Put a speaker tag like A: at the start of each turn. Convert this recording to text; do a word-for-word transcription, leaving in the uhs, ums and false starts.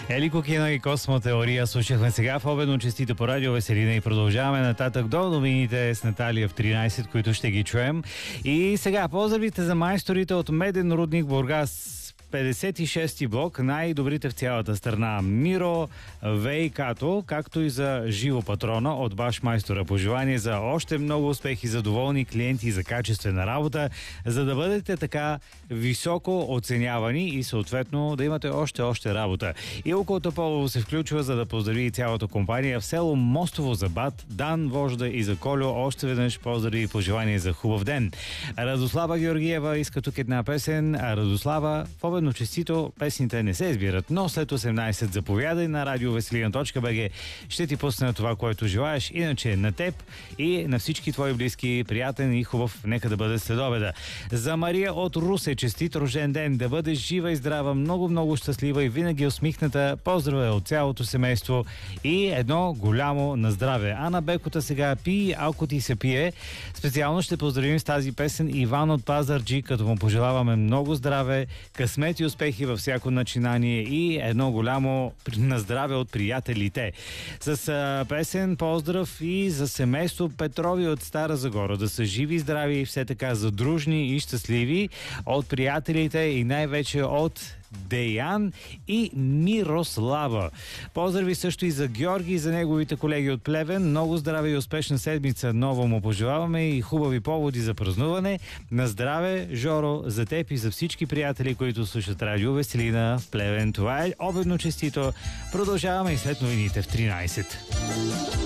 A: Ели Кокина и Космотеория слушахме сега в обедно честито по радио Веселина и продължаваме нататък до новините с Наталия в тринайсет, които ще ги чуем. И сега поздравите за майсторите от Меден рудник Бургас. петдесет и шести блок, най-добрите в цялата страна. Миро ВИК-то, както и за Живо Патрона от Баш Майстора. Пожелание за още много успехи, за доволни клиенти и за качествена работа, за да бъдете така високо оценявани и съответно да имате още-още работа. Илко Тополово се включва, за да поздрави цялата компания в село Мостово за Бат, Дан, Вожда и за Колю. Още веднъж поздрави и пожелание за хубав ден. Радослава Георгиева иска тук една песен. Радослава, в обедно честито, песните не се избират, но след осемнайсет заповядай на радио веселина точка би джи. Ще ти пусна това, което желаеш. Иначе на теб и на всички твои близки, приятен и хубав, нека да бъде следобеда. За Мария от Русе, честит рожден ден, да бъдеш жива и здрава, много-много щастлива и винаги усмихната. Поздравя от цялото семейство и едно голямо на здраве. Ана Бекота сега пи, ако ти се пие. Специално ще поздравим с тази песен Иван от Пазарджик, като му пожелаваме много здраве, късмет и успехи във всяко начинание и едно голямо на здраве от приятелите. С а, песен поздрав и за семейство Петрови от Стара Загора. Да са живи, здрави и все така задружни и щастливи от приятелите и най-вече от Деян и Мирослава. Поздрави също и за Георги и за неговите колеги от Плевен. Много здраве и успешна седмица ново му пожелаваме и хубави поводи за празнуване. На здраве, Жоро, за теб и за всички приятели, които слушат радио Веселина в Плевен. Това е обедно честито. Продължаваме и след новините в тринайсет.